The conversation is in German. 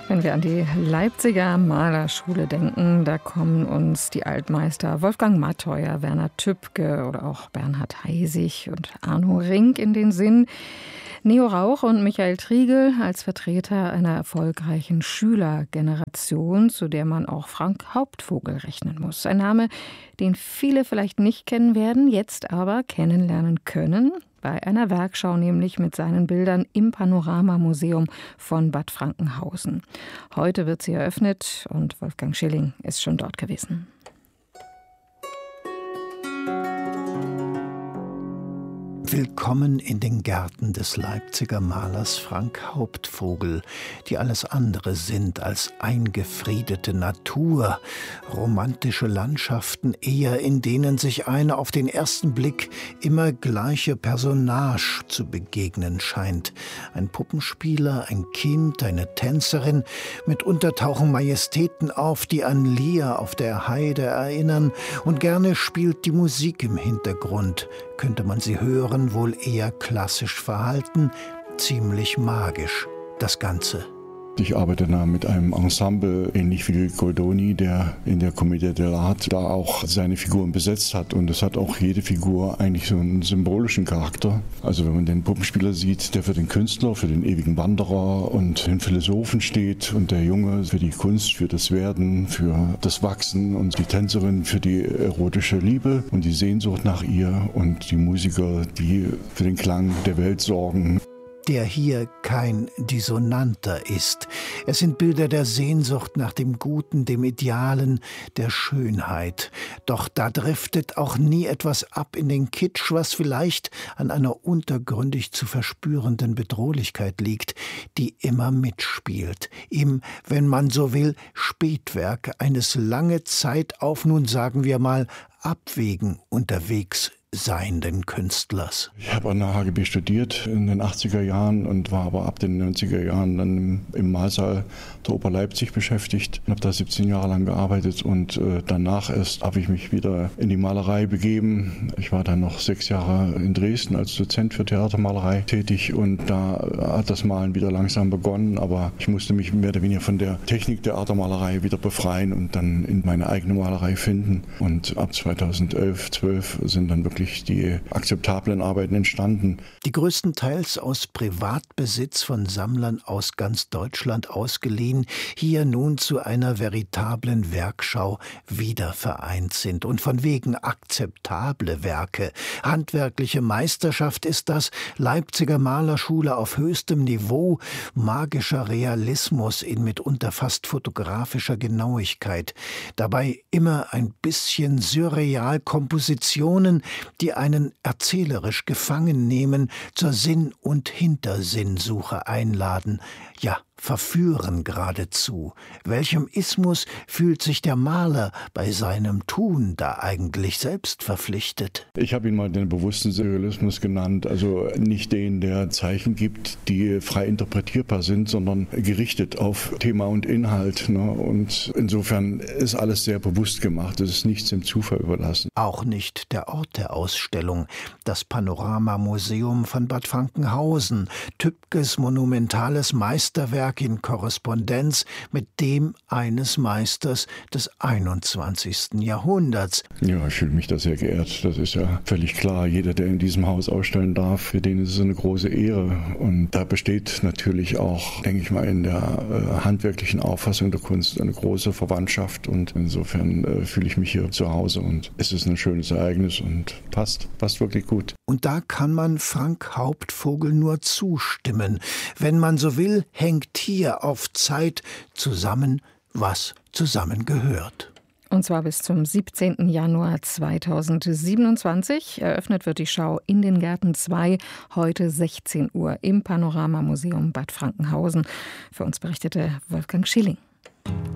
Wenn wir an die Leipziger Malerschule denken, da kommen uns die Altmeister Wolfgang Matteuer, Werner Tübke oder auch Bernhard Heisig und Arno Rink in den Sinn. Neo Rauch und Michael Triegel als Vertreter einer erfolgreichen Schülergeneration, zu der man auch Frank Hauptvogel rechnen muss. Ein Name, den viele vielleicht nicht kennen werden, jetzt aber kennenlernen können. Bei einer Werkschau nämlich mit seinen Bildern im Panoramamuseum von Bad Frankenhausen. Heute wird sie eröffnet und Wolfgang Schilling ist schon dort gewesen. Willkommen in den Gärten des Leipziger Malers Frank Hauptvogel, die alles andere sind als eingefriedete Natur, romantische Landschaften eher, in denen sich eine auf den ersten Blick immer gleiche Personage zu begegnen scheint. Ein Puppenspieler, ein Kind, eine Tänzerin, mitunter tauchen Majestäten auf, die an Lear auf der Heide erinnern, und gerne spielt die Musik im Hintergrund. Könnte man sie hören, wohl eher klassisch verhalten, ziemlich magisch, das Ganze. Ich arbeite da mit einem Ensemble, ähnlich wie Goldoni, der in der Commedia dell'arte da auch seine Figuren besetzt hat. Und es hat auch jede Figur eigentlich so einen symbolischen Charakter. Also wenn man den Puppenspieler sieht, der für den Künstler, für den ewigen Wanderer und den Philosophen steht, und der Junge für die Kunst, für das Werden, für das Wachsen, und die Tänzerin für die erotische Liebe und die Sehnsucht nach ihr, und die Musiker, die für den Klang der Welt sorgen. Der hier kein Dissonanter ist. Es sind Bilder der Sehnsucht nach dem Guten, dem Idealen, der Schönheit. Doch da driftet auch nie etwas ab in den Kitsch, was vielleicht an einer untergründig zu verspürenden Bedrohlichkeit liegt, die immer mitspielt. Im, wenn man so will, Spätwerk eines lange Zeit auf, nun sagen wir mal, Abwägen unterwegs seienden Künstlers. Ich habe an der HGB studiert in den 80er Jahren und war aber ab den 90er Jahren dann im Mahlsaal der Oper Leipzig beschäftigt. Ich habe da 17 Jahre lang gearbeitet und danach erst habe ich mich wieder in die Malerei begeben. Ich war dann noch 6 Jahre in Dresden als Dozent für Theatermalerei tätig, und da hat das Malen wieder langsam begonnen, aber ich musste mich mehr oder weniger von der Technik der Theatermalerei wieder befreien und dann in meine eigene Malerei finden. Und ab 2011, 12 sind dann wirklich die akzeptablen Arbeiten entstanden. Die größtenteils aus Privatbesitz von Sammlern aus ganz Deutschland ausgeliehen, hier nun zu einer veritablen Werkschau wieder vereint sind. Und von wegen akzeptable Werke. Handwerkliche Meisterschaft ist das, Leipziger Malerschule auf höchstem Niveau, magischer Realismus in mitunter fast fotografischer Genauigkeit. Dabei immer ein bisschen surreal Kompositionen, die einen erzählerisch gefangen nehmen, zur Sinn- und Hintersinnsuche einladen, ja, verführen geradezu. Welchem Ismus fühlt sich der Maler bei seinem Tun da eigentlich selbst verpflichtet? Ich habe ihn mal den bewussten Surrealismus genannt, also nicht den, der Zeichen gibt, die frei interpretierbar sind, sondern gerichtet auf Thema und Inhalt. Und insofern ist alles sehr bewusst gemacht, es ist nichts dem Zufall überlassen. Auch nicht der Ort der Ausstellung, das Panoramamuseum von Bad Frankenhausen, Tübkes monumentales Meisterwerk in Korrespondenz mit dem eines Meisters des 21. Jahrhunderts. Ja, ich fühle mich da sehr geehrt. Das ist ja völlig klar. Jeder, der in diesem Haus ausstellen darf, für den ist es eine große Ehre. Und da besteht natürlich auch, denke ich mal, in der handwerklichen Auffassung der Kunst eine große Verwandtschaft. Und insofern fühle ich mich hier zu Hause. Und es ist ein schönes Ereignis und passt wirklich gut. Und da kann man Frank Hauptvogel nur zustimmen. Wenn man so will, hängt hier auf Zeit zusammen, was zusammengehört. Und zwar bis zum 17. Januar 2027. Eröffnet wird die Schau in den Gärten 2, heute 16 Uhr im Panoramamuseum Bad Frankenhausen. Für uns berichtete Wolfgang Schilling.